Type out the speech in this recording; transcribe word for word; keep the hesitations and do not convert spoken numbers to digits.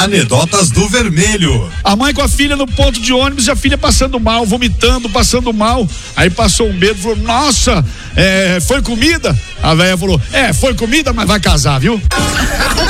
Anedotas do Vermelho. A mãe com a filha no ponto de ônibus e a filha passando mal, vomitando, passando mal. Aí passou um bêbado e falou: nossa, é, foi comida? A velha falou: é, foi comida, mas vai casar, viu?